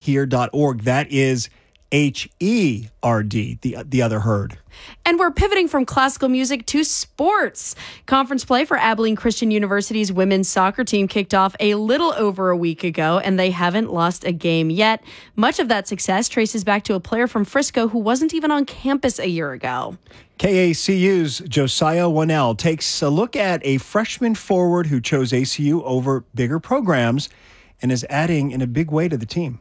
herdhere.org. That is HERD, the other herd. And we're pivoting from classical music to sports. Conference play for Abilene Christian University's women's soccer team kicked off a little over a week ago, and they haven't lost a game yet. Much of that success traces back to a player from Frisco who wasn't even on campus a year ago. KACU's Josiah Winnell takes a look at a freshman forward who chose ACU over bigger programs and is adding in a big way to the team.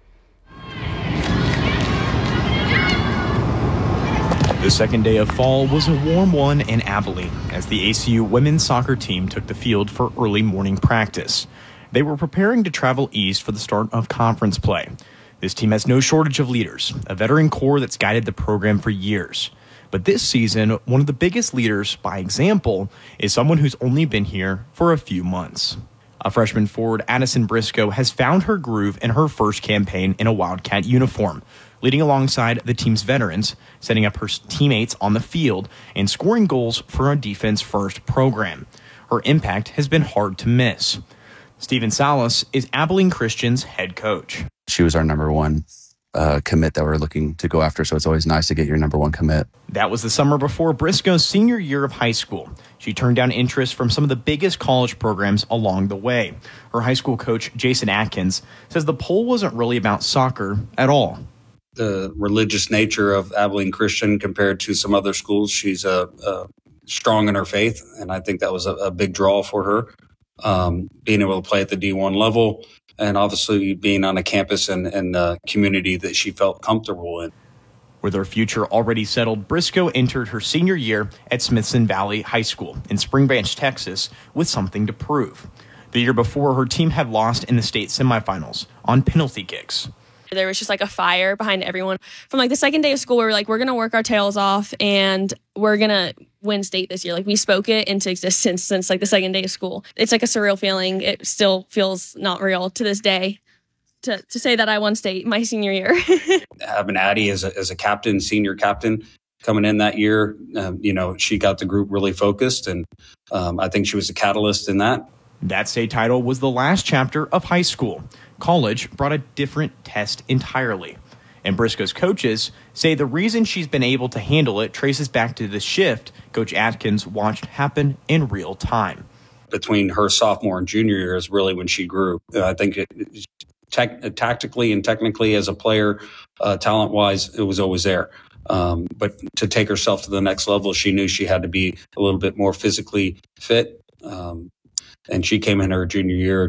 The second day of fall was a warm one in Abilene as the ACU women's soccer team took the field for early morning practice. They were preparing to travel east for the start of conference play. This team has no shortage of leaders, a veteran core that's guided the program for years. But this season, one of the biggest leaders, by example, is someone who's only been here for a few months. A freshman forward, Addison Briscoe, has found her groove in her first campaign in a Wildcat uniform, leading alongside the team's veterans, setting up her teammates on the field, and scoring goals for a defense-first program. Her impact has been hard to miss. Steven Salas is Abilene Christian's head coach. She was our number one commit that we're looking to go after, so it's always nice to get your number one commit. That was the summer before Briscoe's senior year of high school. She turned down interest from some of the biggest college programs along the way. Her high school coach, Jason Atkins, says the poll wasn't really about soccer at all. The religious nature of Abilene Christian compared to some other schools, she's strong in her faith, and I think that was a big draw for her. Being able to play at the D1 level, and obviously being on a campus and a community that she felt comfortable in. With her future already settled, Briscoe entered her senior year at Smithson Valley High School in Spring Branch, Texas, with something to prove. The year before, her team had lost in the state semifinals on penalty kicks. There was just like a fire behind everyone. From like the second day of school, we were like, we're going to work our tails off and we're going to win state this year. Like we spoke it into existence since like the second day of school. It's like a surreal feeling. It still feels not real to this day to say that I won state my senior year. Having Addie as a captain, senior captain coming in that year, she got the group really focused, and I think she was a catalyst in that. That state title was the last chapter of high school. College brought a different test entirely. And Briscoe's coaches say the reason she's been able to handle it traces back to the shift Coach Atkins watched happen in real time. Between her sophomore and junior year is really when she grew. I think tactically and technically as a player, talent-wise, it was always there. But to take herself to the next level, she knew she had to be a little bit more physically fit. And she came in her junior year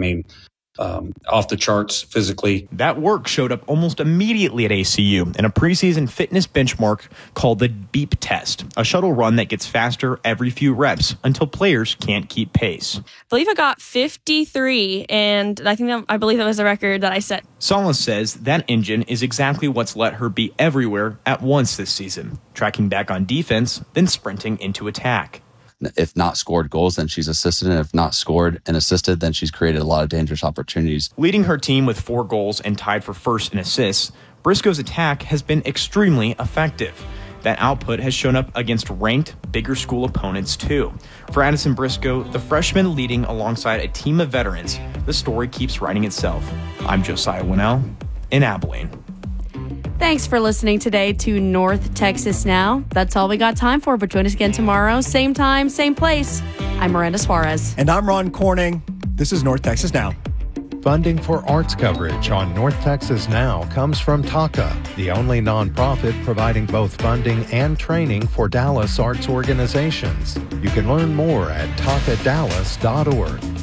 off the charts physically. That work showed up almost immediately at ACU in a preseason fitness benchmark called the BEEP test, a shuttle run that gets faster every few reps until players can't keep pace. I believe I got 53, and I believe that was the record that I set. Salas says that engine is exactly what's let her be everywhere at once this season, tracking back on defense, then sprinting into attack. If not scored goals, then she's assisted. And if not scored and assisted, then she's created a lot of dangerous opportunities. Leading her team with 4 goals and tied for first in assists, Briscoe's attack has been extremely effective. That output has shown up against ranked, bigger school opponents, too. For Addison Briscoe, the freshman leading alongside a team of veterans, the story keeps writing itself. I'm Josiah Winnell in Abilene. Thanks for listening today to North Texas Now. That's all we got time for, but join us again tomorrow, same time, same place. I'm Miranda Suarez. And I'm Ron Corning. This is North Texas Now. Funding for arts coverage on North Texas Now comes from TACA, the only nonprofit providing both funding and training for Dallas arts organizations. You can learn more at tacadallas.org.